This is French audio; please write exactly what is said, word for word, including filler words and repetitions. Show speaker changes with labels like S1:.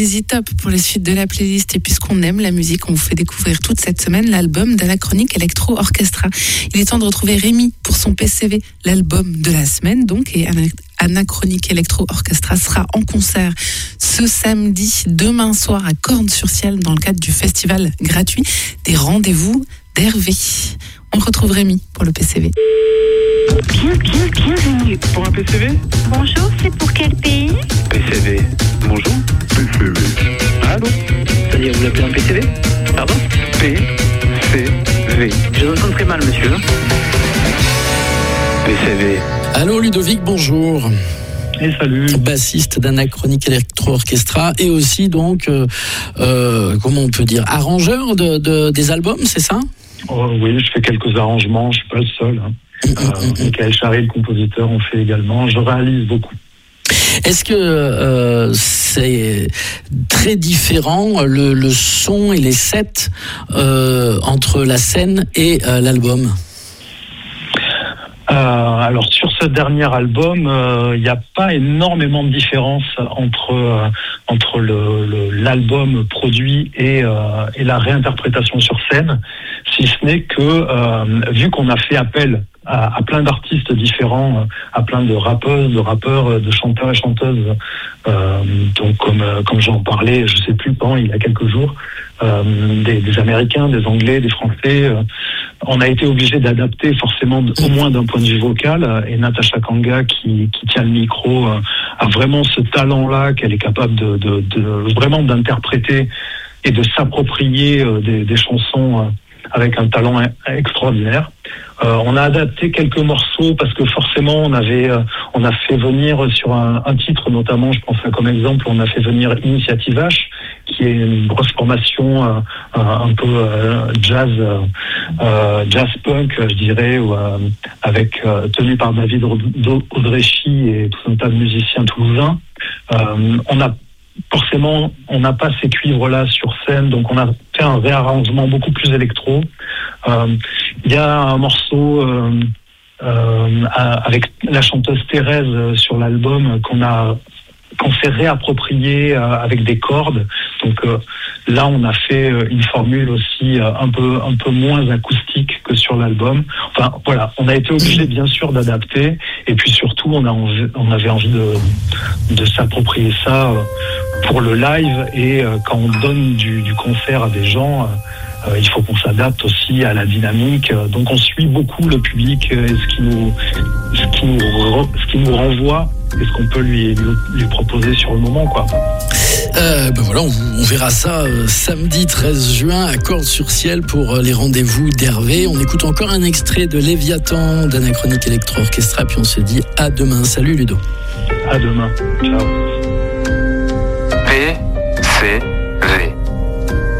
S1: Easy Top pour les suites de la playlist. Et puisqu'on aime la musique, on vous fait découvrir toute cette semaine l'album d'Anachronic Electro Orchestra. Il est temps de retrouver Rémi pour son P C V, l'album de la semaine donc. Et Anachronic Electro Orchestra sera en concert ce samedi, demain soir à Corne-sur-Ciel dans le cadre du festival gratuit des rendez-vous d'Hervé. On retrouve Rémi pour le P C V.
S2: Bien, bien, bienvenue.
S3: Pour un P C V ?
S2: Bonjour, c'est pour quel pays ?
S3: P C V. Bonjour. P C V. Allô ?
S4: C'est-à-dire, vous appelez un P C V ?
S3: Pardon ? P C V.
S4: Je vous entends très mal, monsieur.
S3: P C V.
S5: Allô Ludovic, bonjour.
S4: Et salut.
S5: Bassiste d'Anachronic Electro Orchestra et aussi donc, euh, euh, comment on peut dire, arrangeur de, de, des albums, c'est ça ?
S4: Oh, oui, je fais quelques arrangements, je suis pas le seul. Hein. Euh, Michael Charry, le compositeur, on fait également. Je réalise beaucoup.
S5: Est-ce que euh, c'est très différent le, le son et les sets euh, entre la scène et euh, l'album ?
S4: Euh, alors sur ce dernier album, il euh, n'y a pas énormément de différence entre euh, entre le, le, l'album produit et, euh, et la réinterprétation sur scène, si ce n'est que euh, vu qu'on a fait appel à, à plein d'artistes différents, à plein de rappeuses, de rappeurs, de chanteurs et chanteuses, euh, donc comme comme j'en parlais, je sais plus quand, il y a quelques jours, euh, des, des Américains, des Anglais, des Français. Euh, on a été obligé d'adapter forcément, au moins d'un point de vue vocal, et Natacha Kanga, qui, qui tient le micro, euh, a vraiment ce talent-là, qu'elle est capable de, de, de vraiment d'interpréter et de s'approprier euh, des, des chansons euh, avec un talent extraordinaire. Euh, on a adapté quelques morceaux parce que forcément on avait, euh, on a fait venir sur un, un titre notamment, je pense à comme exemple, on a fait venir Initiative H, qui est une grosse formation euh, un peu euh, jazz, euh, jazz punk, je dirais, ou, euh, avec euh, tenu par David Audrechy et tout un tas de musiciens toulousains. Euh, on a Forcément, on n'a pas ces cuivres-là sur scène, donc on a fait un réarrangement beaucoup plus électro. Euh, il y a un morceau euh, euh, avec la chanteuse Thérèse sur l'album qu'on a qu'on s'est réapproprié euh, avec des cordes. Donc euh, là, on a fait euh, une formule aussi euh, un peu un peu moins acoustique que sur l'album. Enfin voilà, on a été obligé bien sûr d'adapter, et puis surtout on a envie, on avait envie de de s'approprier ça euh, pour le live, et euh, quand on donne du, du concert à des gens, euh, euh, il faut qu'on s'adapte aussi à la dynamique. Donc on suit beaucoup le public et ce qui nous ce qui nous re, ce qui nous renvoie et ce qu'on peut lui, lui, lui proposer sur le moment, quoi.
S5: Euh, ben voilà, on, on verra ça euh, samedi treize juin à Corne-sur-Ciel pour euh, les rendez-vous d'Hervé. On écoute encore un extrait de Léviathan d'Anachronic Electro Orchestra, puis on se dit à demain. Salut Ludo.
S4: À demain. Ciao.
S3: P C